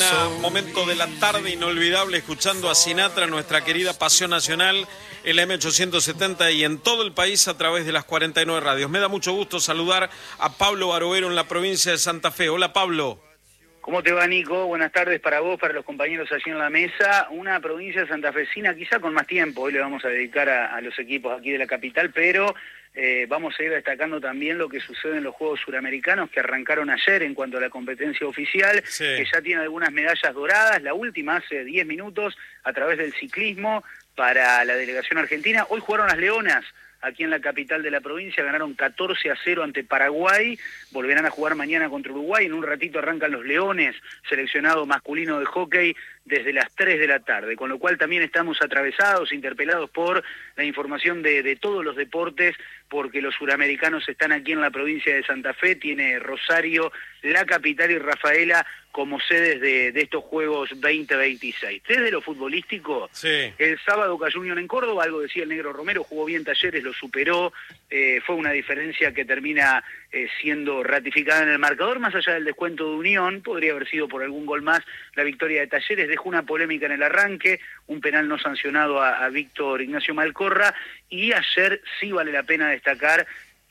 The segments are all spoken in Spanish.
momento de la tarde inolvidable escuchando a Sinatra, nuestra querida pasión nacional, en la M870 y en todo el país a través de las 49 radios. Me da mucho gusto saludar a Pablo Barovero en la provincia de Santa Fe. Hola, Pablo. ¿Cómo te va, Nico? Buenas tardes para vos, para los compañeros allí en la mesa. Una provincia santafesina quizá con más tiempo. Hoy le vamos a dedicar a los equipos aquí de la capital, pero vamos a ir destacando también lo que sucede en los Juegos Suramericanos que arrancaron ayer en cuanto a la competencia oficial, sí, que ya tiene algunas medallas doradas. La última hace 10 minutos a través del ciclismo para la delegación argentina. Hoy jugaron las Leonas aquí en la capital de la provincia, ganaron 14-0 ante Paraguay, volverán a jugar mañana contra Uruguay, en un ratito arrancan los Leones, seleccionado masculino de hockey, desde las 3 de la tarde, con lo cual también estamos atravesados, interpelados por la información de todos los deportes, porque los suramericanos están aquí en la provincia de Santa Fe, tiene Rosario, la capital y Rafaela como sedes de estos Juegos 2026. Desde lo futbolístico, sí, el sábado cayó Unión en Córdoba, algo decía el Negro Romero, jugó bien Talleres, lo superó, fue una diferencia que termina siendo ratificada en el marcador, más allá del descuento de Unión, podría haber sido por algún gol más la victoria de Talleres, dejó una polémica en el arranque, un penal no sancionado a Víctor Ignacio Malcorra, y ayer sí vale la pena destacar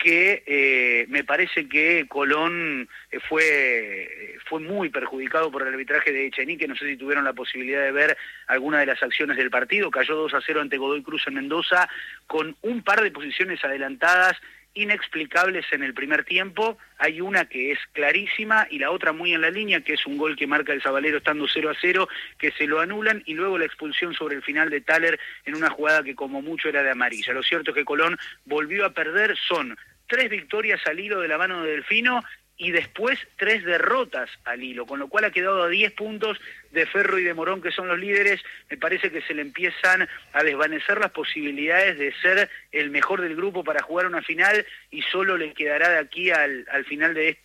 que me parece que Colón fue muy perjudicado por el arbitraje de Echenique. No sé si tuvieron la posibilidad de ver alguna de las acciones del partido. Cayó 2-0 ante Godoy Cruz en Mendoza, con un par de posiciones adelantadas inexplicables en el primer tiempo. Hay una que es clarísima y la otra muy en la línea, que es un gol que marca el Sabalero estando 0-0, que se lo anulan, y luego la expulsión sobre el final de Thaler en una jugada que como mucho era de amarilla. Lo cierto es que Colón volvió a perder, son 3 victorias al hilo de la mano de Delfino y después 3 derrotas al hilo, con lo cual ha quedado a 10 puntos de Ferro y de Morón, que son los líderes. Me parece que se le empiezan a desvanecer las posibilidades de ser el mejor del grupo para jugar una final, y solo le quedará de aquí al final de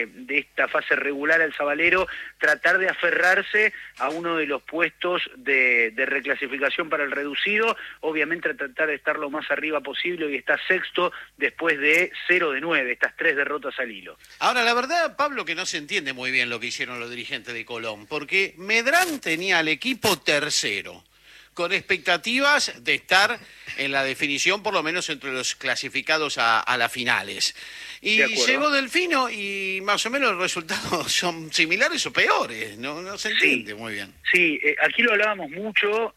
esta fase regular al Sabalero tratar de aferrarse a uno de los puestos de reclasificación para el reducido, obviamente tratar de estar lo más arriba posible, y está sexto después de 0-9, estas 3 derrotas al hilo. Ahora, la verdad, Pablo, que no se entiende muy bien lo que hicieron los dirigentes de Colón, porque Medrán tenía al equipo tercero, con expectativas de estar en la definición, por lo menos entre los clasificados a las finales. Y llegó Delfino y más o menos los resultados son similares o peores, no se entiende muy bien. Sí, aquí lo hablábamos mucho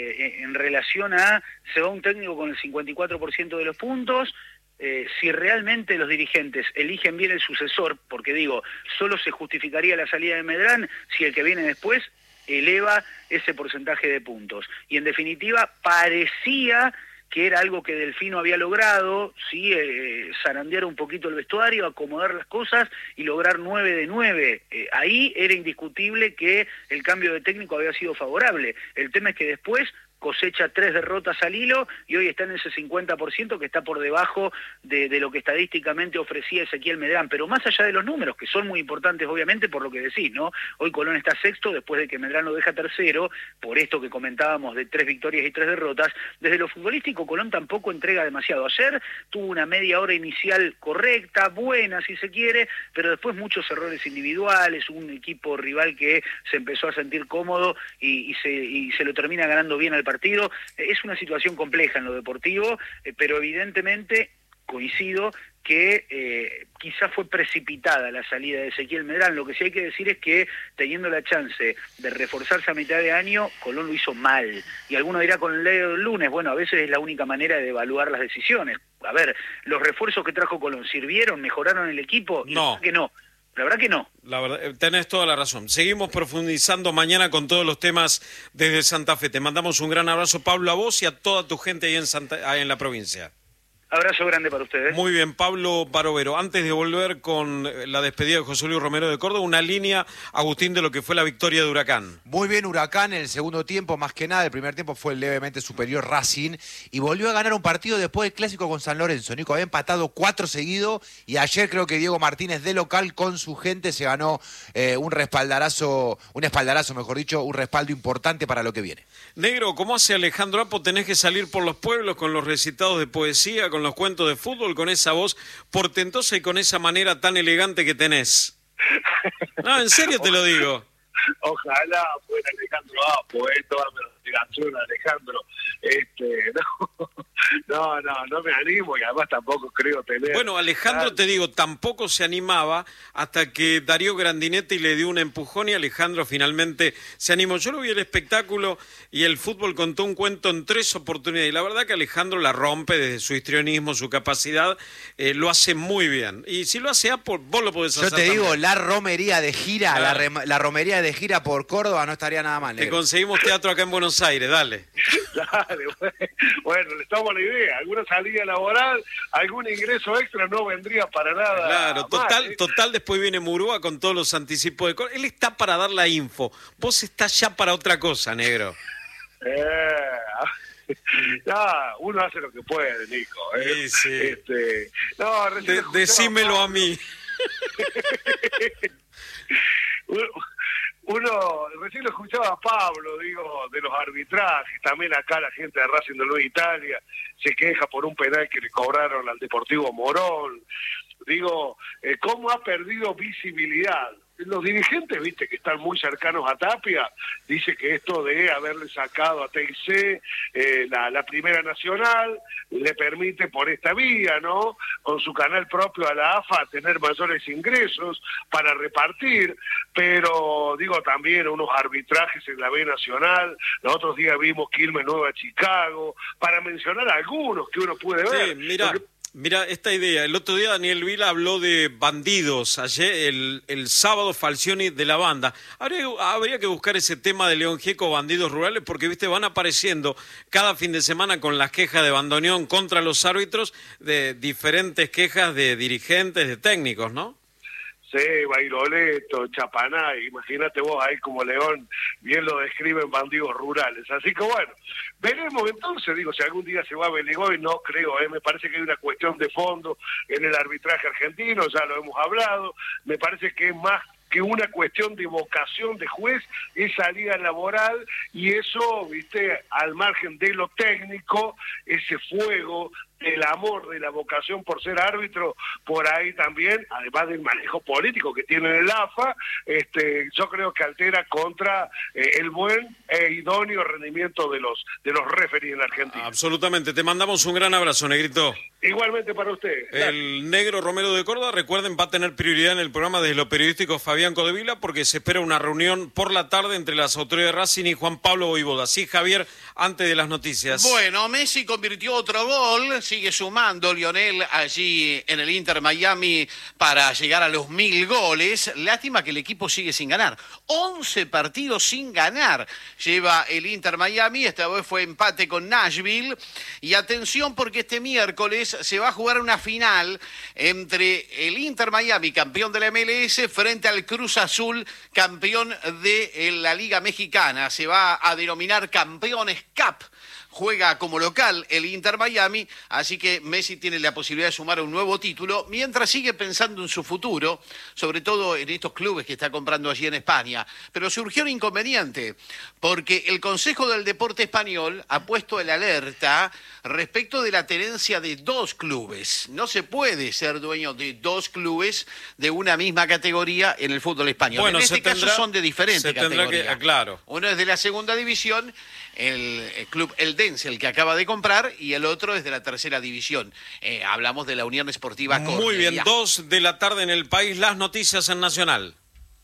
en relación a, se va un técnico con el 54% de los puntos. Si realmente los dirigentes eligen bien el sucesor, porque digo, solo se justificaría la salida de Medrán si el que viene después eleva ese porcentaje de puntos. Y en definitiva parecía que era algo que Delfino había logrado, sí, zarandear un poquito el vestuario, acomodar las cosas y lograr 9 de 9. Ahí era indiscutible que el cambio de técnico había sido favorable. El tema es que después cosecha 3 derrotas al hilo y hoy está en ese 50% que está por debajo de lo que estadísticamente ofrecía Ezequiel Medrán. Pero más allá de los números, que son muy importantes obviamente por lo que decís, ¿no? Hoy Colón está sexto después de que Medrán lo deja tercero, por esto que comentábamos de 3 victorias y 3 derrotas. Desde lo futbolístico Colón tampoco entrega demasiado. Ayer tuvo una media hora inicial correcta, buena si se quiere, pero después muchos errores individuales, un equipo rival que se empezó a sentir cómodo y se lo termina ganando bien al partido. Es una situación compleja en lo deportivo, pero evidentemente coincido que quizás fue precipitada la salida de Ezequiel Medrán. Lo que sí hay que decir es que teniendo la chance de reforzarse a mitad de año, Colón lo hizo mal. Y alguno dirá con el dedo del lunes, bueno, a veces es la única manera de evaluar las decisiones. A ver, ¿los refuerzos que trajo Colón sirvieron, mejoraron el equipo? No. Que no. La verdad que no. La verdad, tenés toda la razón. Seguimos profundizando mañana con todos los temas desde Santa Fe. Te mandamos un gran abrazo, Pablo, a vos y a toda tu gente ahí en la provincia. Abrazo grande para ustedes. Muy bien, Pablo Barovero. Antes de volver con la despedida de José Luis Romero de Córdoba, una línea, Agustín, de lo que fue la victoria de Huracán. Muy bien Huracán en el segundo tiempo, más que nada. El primer tiempo fue levemente superior Racing y volvió a ganar un partido después del clásico con San Lorenzo. Nico, había empatado 4 seguidos y ayer creo que Diego Martínez de local con su gente se ganó un espaldarazo, mejor dicho, un respaldo importante para lo que viene. Negro, ¿cómo hace Alejandro Apo? Tenés que salir por los pueblos con los recitados de poesía, con los cuentos de fútbol, con esa voz portentosa y con esa manera tan elegante que tenés. No, en serio te lo digo. Ojalá fuera Alejandro Apo, toda mi admiración a Alejandro. No me animo y además tampoco creo tener... Bueno, Alejandro, te digo, tampoco se animaba hasta que Darío Grandinetti le dio un empujón y Alejandro finalmente se animó. Yo lo vi el espectáculo y el fútbol contó un cuento en 3 oportunidades y la verdad que Alejandro la rompe desde su histrionismo, su capacidad, lo hace muy bien. Y si lo hace Apo, vos lo podés hacer. Yo te digo, también. la romería de gira, Claro. la romería de gira por Córdoba no estaría nada mal. Te negro. conseguimos teatro acá en Buenos Aires, dale. Dale, bueno, les tomo la idea. Alguna salida laboral, algún ingreso extra no vendría para nada. Claro, mal, total, después viene Murúa con todos los anticipos de Él está para dar la info. Vos estás ya para otra cosa, negro. Ya, uno hace lo que puede, Nico. Sí. No, recién escuchaba Decímelo a mí. Uno, recién lo escuchaba a Pablo, digo, de los arbitrajes, también acá la gente de Racing de Nueva Italia se queja por un penal que le cobraron al Deportivo Morón. Digo, ¿cómo ha perdido visibilidad? Los dirigentes, viste, que están muy cercanos a Tapia, dice que esto de haberle sacado a TIC la Primera Nacional le permite por esta vía, ¿no? Con su canal propio a la AFA tener mayores ingresos para repartir, pero digo también unos arbitrajes en la B Nacional, los otros días vimos Quilmes Nueva Chicago, para mencionar algunos que uno puede ver. Sí, Mira esta idea. El otro día Daniel Vila habló de bandidos. Ayer, el sábado, Falcioni de la banda. Habría que buscar ese tema de León Gieco, bandidos rurales, porque viste van apareciendo cada fin de semana con las quejas de bandoneón contra los árbitros, de diferentes quejas de dirigentes, de técnicos, ¿no? Sí, Bairoleto, Chapanay, imagínate vos ahí como León, bien lo describen bandidos rurales. Así que bueno, veremos entonces, digo, si algún día se va a Beligoy, no creo, me parece que hay una cuestión de fondo en el arbitraje argentino, ya lo hemos hablado, me parece que es más que una cuestión de vocación de juez, es salida laboral, y eso, viste, al margen de lo técnico, ese fuego, el amor de la vocación por ser árbitro, por ahí también, además del manejo político que tiene el AFA, yo creo que altera contra el buen e idóneo rendimiento de los referees en Argentina. Absolutamente. Te mandamos un gran abrazo, Negrito. Igualmente para usted. El negro Romero de Córdoba, recuerden, va a tener prioridad en el programa desde lo periodístico Fabián Codevila, porque se espera una reunión por la tarde entre las autoridades de Racing y Juan Pablo Voivoda. Sí, Javier, antes de las noticias. Bueno, Messi convirtió otro gol, sigue sumando Lionel allí en el Inter Miami para llegar a los 1000 goles. Lástima que el equipo sigue sin ganar. 11 partidos sin ganar lleva el Inter Miami, esta vez fue empate con Nashville. Y atención porque este miércoles se va a jugar una final entre el Inter Miami, campeón de la MLS, frente al Cruz Azul, campeón de la Liga Mexicana. Se va a denominar Campeones Cup. Juega como local el Inter Miami, así que Messi tiene la posibilidad de sumar un nuevo título, mientras sigue pensando en su futuro, sobre todo en estos clubes que está comprando allí en España. Pero surgió un inconveniente, porque el Consejo del Deporte Español ha puesto el alerta respecto de la tenencia de 2 clubes. No se puede ser dueño de 2 clubes de una misma categoría en el fútbol español. Bueno, en este caso son de diferente categoría. Claro. Uno es de la segunda división, el club Eldense, el que acaba de comprar, y el otro es de la tercera división. Hablamos de la Unión Esportiva Cornellá. Muy bien, 2 de la tarde en el país, las noticias en Nacional.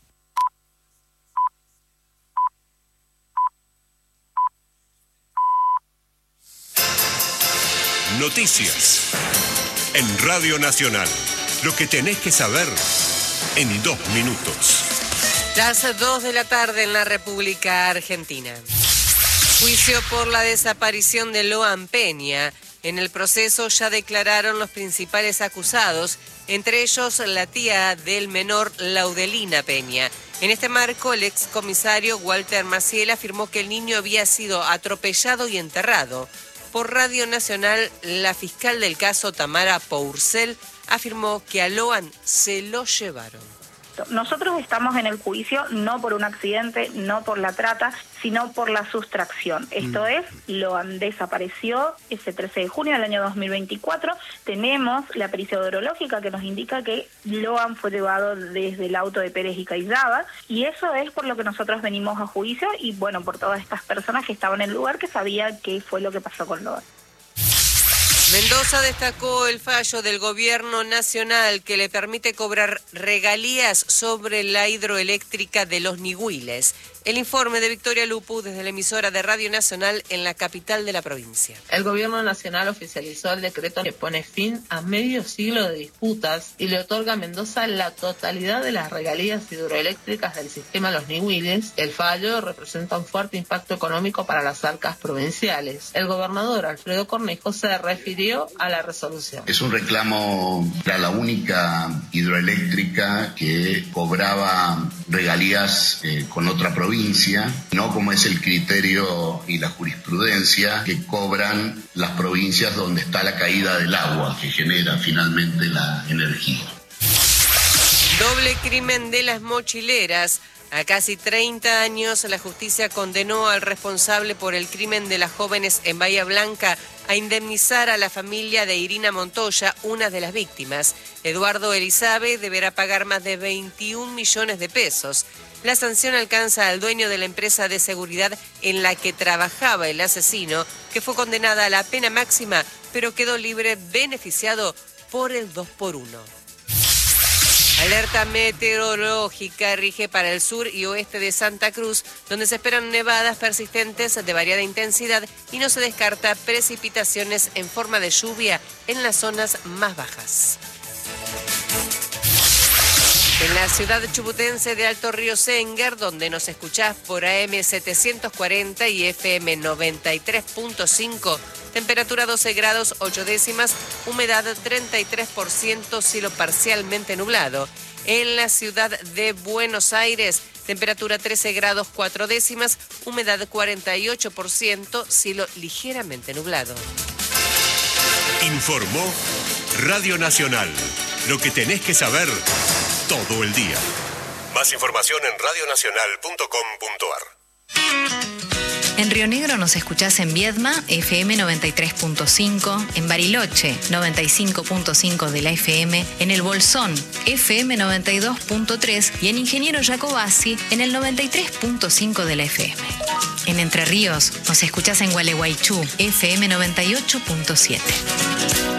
Noticias en Radio Nacional. Lo que tenés que saber en 2 minutos. Las 2 de la tarde en la República Argentina. Juicio por la desaparición de Loan Peña. En el proceso ya declararon los principales acusados, entre ellos la tía del menor Laudelina Peña. En este marco, el excomisario Walter Maciel afirmó que el niño había sido atropellado y enterrado. Por Radio Nacional, la fiscal del caso, Tamara Pourcel, afirmó que a Loan se lo llevaron. esto. Nosotros estamos en el juicio no por un accidente, no por la trata, sino por la sustracción. Esto es, Loan desapareció ese 13 de junio del año 2024. Tenemos la pericia odorológica que nos indica que Loan fue llevado desde el auto de Pérez y Caizzaba, y eso es por lo que nosotros venimos a juicio y bueno, por todas estas personas que estaban en el lugar que sabían qué fue lo que pasó con Loan. Mendoza destacó el fallo del gobierno nacional que le permite cobrar regalías sobre la hidroeléctrica de Los Nihuiles. El informe de Victoria Lupu desde la emisora de Radio Nacional en la capital de la provincia. El gobierno nacional oficializó el decreto que pone fin a medio siglo de disputas y le otorga a Mendoza la totalidad de las regalías hidroeléctricas del sistema Los Nihuiles. El fallo representa un fuerte impacto económico para las arcas provinciales. El gobernador Alfredo Cornejo se refirió a la resolución. Es un reclamo, era la única hidroeléctrica que cobraba regalías con otra provincia, no como es el criterio y la jurisprudencia que cobran las provincias donde está la caída del agua que genera finalmente la energía. Doble crimen de las mochileras. A casi 30 años, la justicia condenó al responsable por el crimen de las jóvenes en Bahía Blanca a indemnizar a la familia de Irina Montoya, una de las víctimas. Eduardo Elizabeth deberá pagar más de 21 millones de pesos. La sanción alcanza al dueño de la empresa de seguridad en la que trabajaba el asesino, que fue condenada a la pena máxima, pero quedó libre beneficiado por el 2x1. Alerta meteorológica rige para el sur y oeste de Santa Cruz, donde se esperan nevadas persistentes de variada intensidad y no se descarta precipitaciones en forma de lluvia en las zonas más bajas. En la ciudad chubutense de Alto Río Senguer, donde nos escuchás por AM 740 y FM 93.5, temperatura 12 grados 8 décimas, humedad 33%, cielo parcialmente nublado. En la ciudad de Buenos Aires, temperatura 13 grados 4 décimas, humedad 48%, cielo ligeramente nublado. Informó Radio Nacional. Lo que tenés que saber todo el día. Más información en radionacional.com.ar. En Río Negro nos escuchás en Viedma, FM 93.5, en Bariloche, 95.5 de la FM, en El Bolsón, FM 92.3 y en Ingeniero Jacobasi, en el 93.5 de la FM. En Entre Ríos nos escuchás en Gualeguaychú, FM 98.7.